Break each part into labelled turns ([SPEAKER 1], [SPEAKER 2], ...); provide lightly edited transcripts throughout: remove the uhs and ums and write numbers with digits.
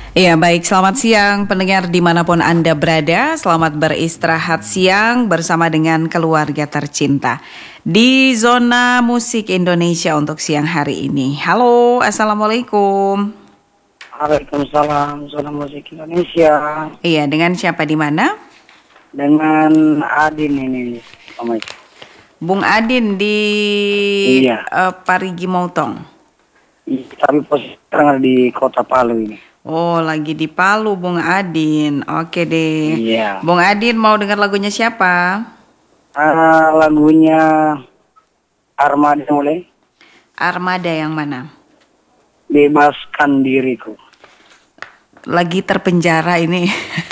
[SPEAKER 1] Iya baik, selamat siang pendengar dimanapun Anda berada. Selamat beristirahat siang bersama dengan keluarga tercinta di Zona Musik Indonesia untuk siang hari ini. Halo, Assalamualaikum.
[SPEAKER 2] Waalaikumsalam, Zona Musik Indonesia.
[SPEAKER 1] Iya, dengan siapa di mana?
[SPEAKER 2] Dengan Adin ini, Om.
[SPEAKER 1] Bung Adin di
[SPEAKER 2] Iya.
[SPEAKER 1] Parigi Motong.
[SPEAKER 2] Tapi posisi sekarang ada di Kota Palu ini.
[SPEAKER 1] Oh, lagi di Palu Bung Adin. Oke deh.
[SPEAKER 2] Iya.
[SPEAKER 1] Bung Adin mau dengar lagunya siapa?
[SPEAKER 2] Lagunya Armada mulai.
[SPEAKER 1] Armada yang mana?
[SPEAKER 2] Bebaskan Diriku.
[SPEAKER 1] Lagi terpenjara ini.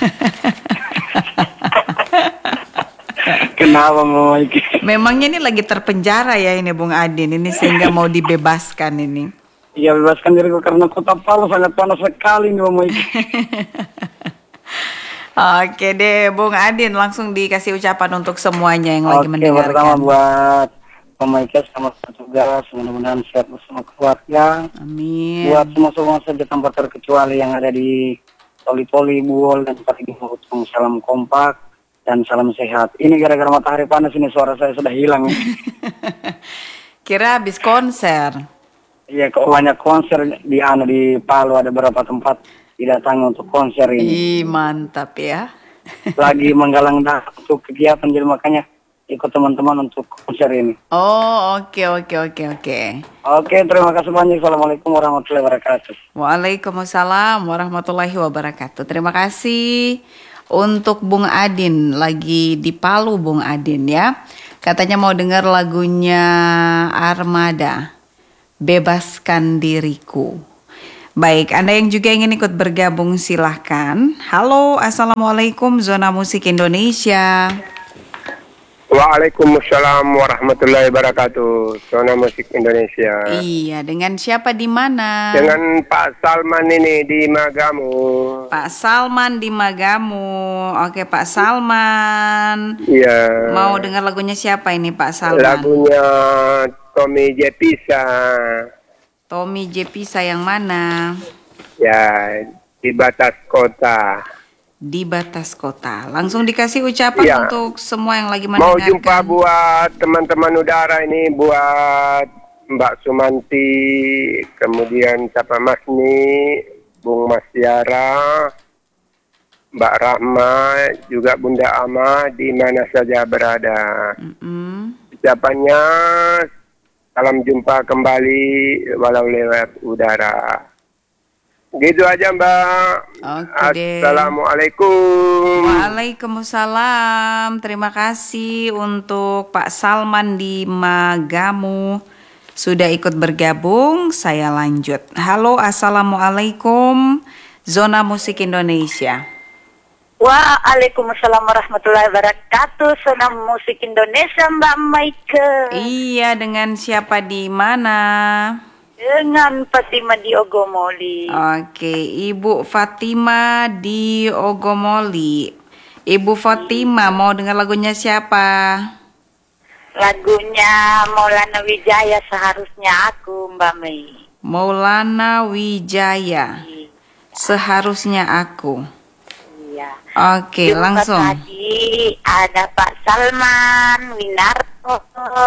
[SPEAKER 2] Kenapa mau iki?
[SPEAKER 1] Memangnya ini lagi terpenjara ya ini Bung Adin ini sehingga mau dibebaskan ini.
[SPEAKER 2] Iya, bebaskan diriku karena Kota Palu sangat panas sekali nih, Om.
[SPEAKER 1] Oke deh Bung Adin, langsung dikasih ucapan untuk semuanya yang lagi
[SPEAKER 2] Pertama
[SPEAKER 1] mendengarkan.
[SPEAKER 2] buat Om Mike sama petugas, mudah-mudahan sehat bersama keluarga.
[SPEAKER 1] Amin.
[SPEAKER 2] Buat semua saja tanpa terkecuali yang ada di Toli-Toli, Buol, dan Parigi Motong, salam kompak dan salam sehat. Ini gara-gara matahari panas ini suara saya sudah hilang.
[SPEAKER 1] Kira habis konser.
[SPEAKER 2] Iya, kok banyak konser di Palu, ada beberapa tempat didatangi untuk konser ini.
[SPEAKER 1] Ih, mantap ya.
[SPEAKER 2] Lagi menggalang dana untuk kegiatan, jadi makanya ikut teman-teman untuk konser ini.
[SPEAKER 1] Oh, oke.
[SPEAKER 2] Oke, terima kasih banyak. Assalamualaikum warahmatullahi wabarakatuh.
[SPEAKER 1] Waalaikumsalam warahmatullahi wabarakatuh. Terima kasih untuk Bung Adin lagi di Palu Bung Adin ya. Katanya mau dengar lagunya Armada. Bebaskan Diriku. Baik, Anda yang juga ingin ikut bergabung silahkan. Halo, Assalamualaikum Zona Musik Indonesia.
[SPEAKER 3] Waalaikumsalam warahmatullahi wabarakatuh. Zona Musik Indonesia.
[SPEAKER 1] Iya, dengan siapa di mana?
[SPEAKER 3] Dengan Pak Salman ini di Magamu.
[SPEAKER 1] Pak Salman di Magamu. Oke, Pak Salman.
[SPEAKER 3] Iya.
[SPEAKER 1] Mau dengar lagunya siapa ini Pak Salman?
[SPEAKER 3] Lagunya Tommy Jepisa.
[SPEAKER 1] Tommy Jepisa yang mana?
[SPEAKER 3] Ya, di batas kota.
[SPEAKER 1] Di batas kota. Langsung dikasih ucapan
[SPEAKER 3] Ya.
[SPEAKER 1] untuk semua yang lagi
[SPEAKER 3] Mau
[SPEAKER 1] mendengarkan.
[SPEAKER 3] jumpa buat teman-teman udara ini, buat Mbak Sumanti, kemudian siapa Masni, Bung Masyara, Mbak Rahma, juga Bunda Ama, di mana saja berada. Ucapannya, salam jumpa kembali walau lewat udara. Gitu aja Mbak.
[SPEAKER 1] Oke deh.
[SPEAKER 3] Assalamualaikum.
[SPEAKER 1] Waalaikumsalam. Terima kasih untuk Pak Salman di Magamu. Sudah ikut bergabung, saya lanjut. Halo, Assalamualaikum Zona Musik Indonesia.
[SPEAKER 4] Waalaikumsalam warahmatullahi wabarakatuh. Zona Musik Indonesia, Mbak Maike.
[SPEAKER 1] Iya, dengan siapa di mana?
[SPEAKER 4] Dengan Fatima di Ogomoli.
[SPEAKER 1] Oke, Ibu Fatima di Ogomoli. Ibu Fatima mau dengar lagunya siapa?
[SPEAKER 4] Lagunya Maulana Wijaya, Seharusnya Aku, Mbak Mei.
[SPEAKER 1] Maulana Wijaya, Seharusnya Aku.
[SPEAKER 4] Iya.
[SPEAKER 1] Oke,
[SPEAKER 4] Juga
[SPEAKER 1] langsung.
[SPEAKER 4] tadi ada Pak Salman, Winarto,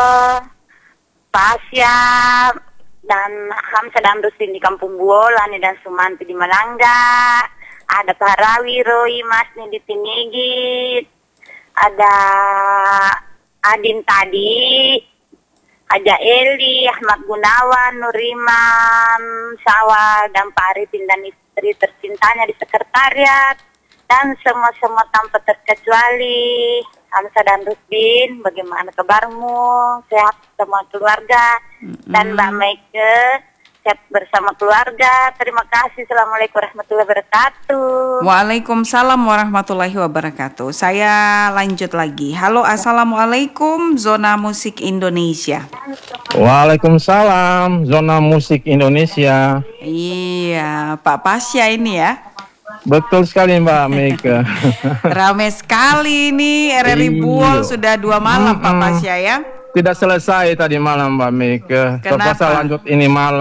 [SPEAKER 4] Pasya, dan Hamsa dan Rusin di Kampung Buolani dan Sumanti di Malangga. Ada Pak Rawi, Roy, Masni di Tinigit. Ada Adin tadi. Ada Eli, Ahmad Gunawan, Nuriman, Sawal, dan Pak Arifin dan istri tercintanya di sekretariat. Dan semua-semua tanpa terkecuali. Hamsa dan Rusdin, bagaimana kabarmu? Sehat semua keluarga. Dan Mbak Maike, sehat bersama keluarga. Terima kasih. Assalamualaikum warahmatullahi wabarakatuh.
[SPEAKER 1] Waalaikumsalam warahmatullahi wabarakatuh. Saya lanjut lagi. Halo, Assalamualaikum Zona Musik Indonesia.
[SPEAKER 5] Waalaikumsalam Zona Musik Indonesia.
[SPEAKER 1] Iya, Pak Pasya ini ya.
[SPEAKER 5] Betul sekali Mbak Mega.
[SPEAKER 1] Ramai sekali ini RRI Buol sudah 2 malam Pak Pasya ya.
[SPEAKER 5] Tidak selesai tadi malam Mbak Mega.
[SPEAKER 1] Kenapa?
[SPEAKER 5] Terpaksa lanjut ini malam.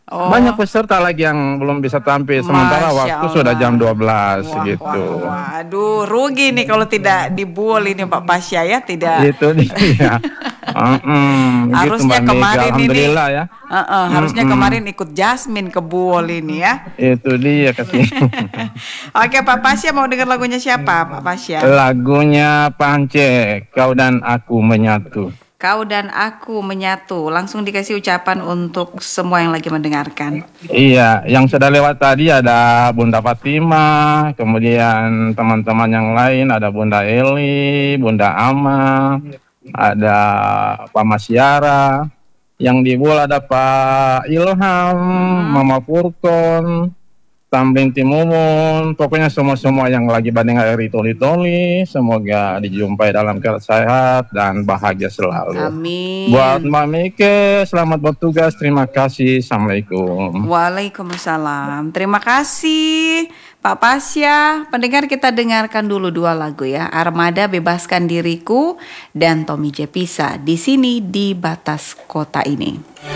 [SPEAKER 1] Oh.
[SPEAKER 5] Banyak peserta lagi yang belum bisa tampil. Sementara
[SPEAKER 1] Masya
[SPEAKER 5] waktu sudah
[SPEAKER 1] Allah.
[SPEAKER 5] jam 12
[SPEAKER 1] Wah,
[SPEAKER 5] gitu.
[SPEAKER 1] wah. Aduh, rugi nih kalau tidak dibuol ini Pak Pasya ya, tidak.
[SPEAKER 5] Itu dia.
[SPEAKER 1] Harusnya
[SPEAKER 5] Mbak Mega.
[SPEAKER 1] kemarin ini,
[SPEAKER 5] Alhamdulillah ya.
[SPEAKER 1] harusnya kemarin ikut Jasmine ke buol ini ya.
[SPEAKER 5] Itu dia kasih.
[SPEAKER 1] Oke, Pak Pasya mau dengar lagunya siapa, Pak Pasya?
[SPEAKER 5] Lagunya Pance, Kau dan Aku Menyatu.
[SPEAKER 1] Kau dan Aku Menyatu. Langsung dikasih ucapan untuk semua yang lagi mendengarkan.
[SPEAKER 5] Iya, yang sudah lewat tadi ada Bunda Fatima, kemudian teman-teman yang lain ada Bunda Eli, Bunda Ama, ada Pak Masyara, yang di Bul ada Pak Ilham, Mama Furkon, Tambin Timumun, pokoknya semua-semua yang lagi banding hari toli-toli, semoga dijumpai dalam keadaan sehat dan bahagia selalu.
[SPEAKER 1] Amin.
[SPEAKER 5] Buat Mbak Mike, selamat bertugas, terima kasih, Assalamualaikum.
[SPEAKER 1] Waalaikumsalam. Terima kasih Pak Pasya. Pendengar, kita dengarkan dulu 2 lagu ya. Armada Bebaskan Diriku dan Tommy J. Pisa. Di sini di batas kota ini.